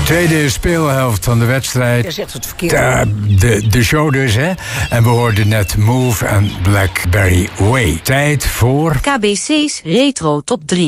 Tweede speelhelft van de wedstrijd. Jij zegt het verkeerd. De show dus, hè. En we hoorden net Move en Blackberry Way. Tijd voor... KBC's Retro Top 3.